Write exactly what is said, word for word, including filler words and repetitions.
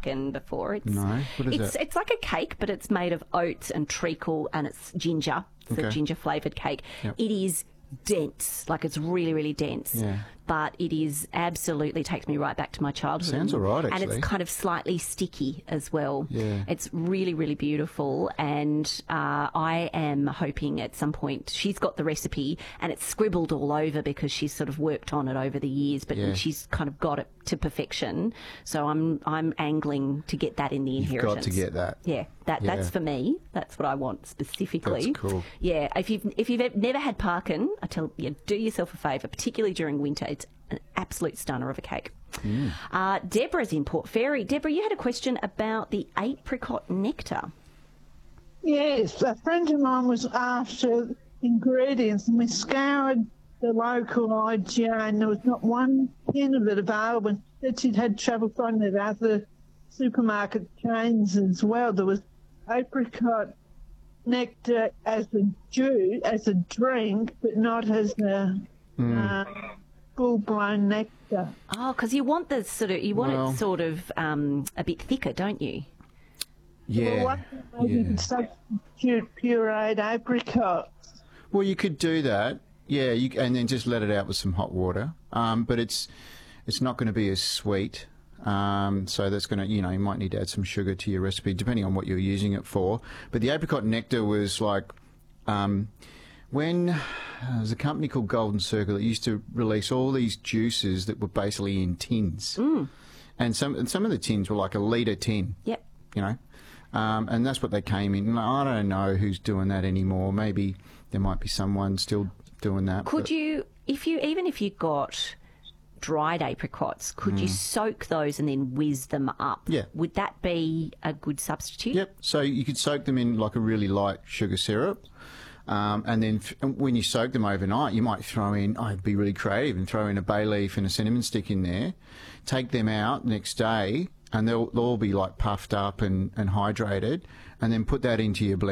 parkin before. It's, No, what is it's, that? It's like a cake, but it's made of oats and treacle and it's ginger. It's Okay. a ginger-flavoured cake. Yep. It is dense, like it's really, really dense. Yeah. But it is absolutely takes me right back to my childhood. Sounds all right, And actually. it's kind of slightly sticky as well. Yeah. It's really, really beautiful. And uh, I am hoping at some point, she's got the recipe and it's scribbled all over because she's sort of worked on it over the years, but Yeah. she's kind of got it to perfection. So I'm I'm angling to get that in the You've inheritance. got to get that. Yeah, that Yeah. that's for me. That's what I want specifically. That's cool. Yeah, if you've if you've never had parkin, I tell you, do yourself a favour, particularly during winter. It's an absolute stunner of a cake. Mm. Uh, Deborah's in Port Fairy. Deborah, you had a question about the apricot nectar. Yes, a friend of mine was after ingredients and we scoured the local I G A and there was not one tin of it available. And said she'd had trouble finding it at other supermarket chains as well. There was apricot nectar as a juice, as a drink, but not as a uh, full-blown nectar. Oh, because you want the sort of you want Well- it sort of um, a bit thicker, don't you? Yeah. Well, what, maybe you yeah. could substitute pureed apricots. Well, you could do that, yeah, you, and then just let it out with some hot water. Um, but it's it's not going to be as sweet. Um, so that's going to, you know, you might need to add some sugar to your recipe, depending on what you're using it for. But the apricot nectar was like, um, when uh, there's a company called Golden Circle that used to release all these juices that were basically in tins. Mm. And some and some of the tins were like a litre tin. Yep. You know, um, and that's what they came in. I don't know who's doing that anymore. Maybe there might be someone still doing that. Could but- you, if you even if you got dried apricots, could you soak those and then whiz them up? Yeah. Would that be a good substitute? Yep. So you could soak them in like a really light sugar syrup. Um, and then f- when you soak them overnight, you might throw in, I'd be really creative and throw in a bay leaf and a cinnamon stick in there, take them out next day, and they'll, they'll all be like puffed up and, and hydrated, and then put that into your blender.